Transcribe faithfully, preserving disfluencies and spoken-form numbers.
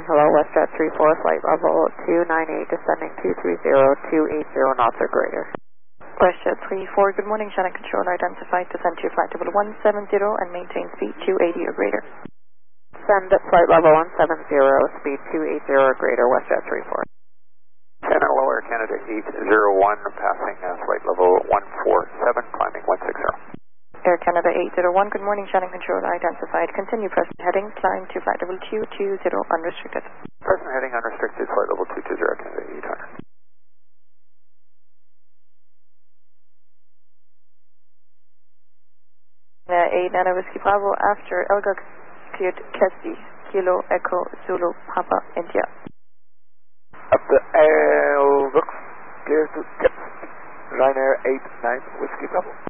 hello, WestJet three four, flight level two nine eight, descending two three zero, two eight zero knots or greater. WestJet three four, good morning, Shannon Control, identified, descend to flight level one seven zero and maintain speed two eighty or greater. Send at flight level one seven zero, speed two eighty or greater, WestJet three four. Shannon Low Air Canada eight zero one, passing uh, flight level one four seven, climbing one six zero. Air Canada eight zero one, good morning, Shannon Control, identified, continue present heading, climb to flight level two two zero, unrestricted. Present heading unrestricted, flight level two two zero, Canada eight hundred. eight Nano Whiskey Bravo after Elga cleared Kessie, Kilo Echo Zulu Papa India. Up the L looks clear to Ryanair eight nine Whiskey Bravo.